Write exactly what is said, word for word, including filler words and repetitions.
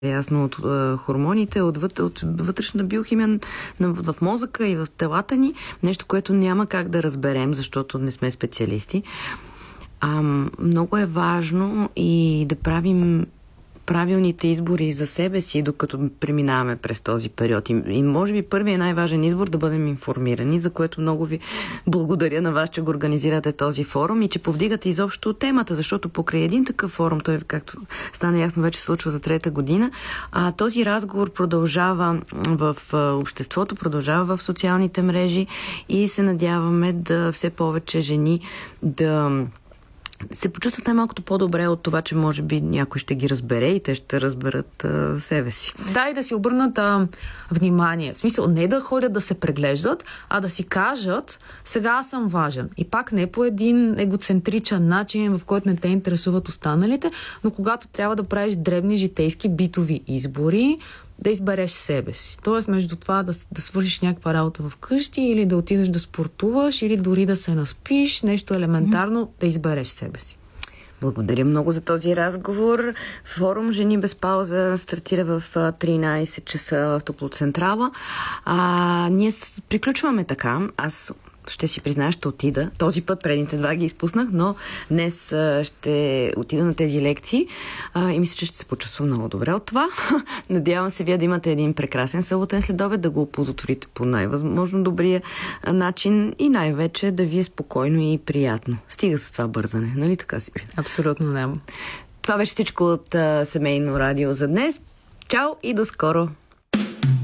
ясно от е, хормоните, от, вътре, от вътрешна биохимия на, в мозъка и в телата ни. Нещо, което няма как да разберем, защото не сме специалисти. А, много е важно и да правим правилните избори за себе си, докато преминаваме през този период. И, и може би първият най-важен избор да бъдем информирани, за което много ви благодаря на вас, че го организирате този форум и че повдигате изобщо темата, защото покрай един такъв форум, той, както стана ясно, вече се случва за трета година, а този разговор продължава в обществото, продължава в социалните мрежи и се надяваме да все повече жени да се почувстват най-малкото по-добре от това, че може би някой ще ги разбере и те ще разберат а, себе си. Да, и да си обърнат а, внимание. В смисъл, не да ходят да се преглеждат, а да си кажат, сега аз съм важен. И пак не по един егоцентричен начин, в който не те интересуват останалите, но когато трябва да правиш дребни житейски битови избори, да избереш себе си. Тоест, между това да, да свършиш някаква работа вкъщи или да отидеш да спортуваш, или дори да се наспиш, нещо елементарно, mm-hmm. да избереш себе си. Благодаря много за този разговор. Форум Жени без пауза стартира в тринайсет часа в Топлоцентрала. А, ние приключваме така. Аз ще си призная, ще отида. Този път предните два ги изпуснах, но днес а, ще отида на тези лекции а, и мисля, че ще се почувствам много добре от това. Надявам се вие да имате един прекрасен съботен следобед, да го оползотворите по най-възможно добрия а, начин и най-вече да ви е спокойно и приятно. Стига с това бързане, нали така си? Абсолютно не. Това беше всичко от а, Семейно радио за днес. Чао и до скоро!